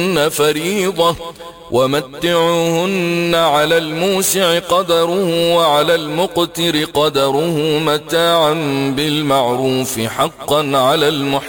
فريضة ومتعوهن على الموسع قدره وعلى المقتر قدره متاعا بالمعروف حقا على المحسنين